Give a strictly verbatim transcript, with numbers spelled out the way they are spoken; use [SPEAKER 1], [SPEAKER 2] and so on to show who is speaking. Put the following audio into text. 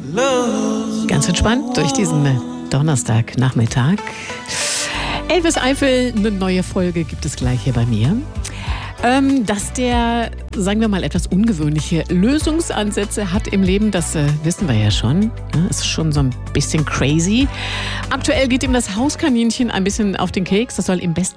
[SPEAKER 1] Ganz entspannt durch diesen Donnerstagnachmittag. Elvis Eifel, eine neue Folge gibt es gleich hier bei mir. Ähm, dass der, sagen wir mal, etwas ungewöhnliche Lösungsansätze hat im Leben, das äh, wissen wir ja schon. Ja, ist schon so ein bisschen crazy. Aktuell geht ihm das Hauskaninchen ein bisschen auf den Keks. Das soll im besten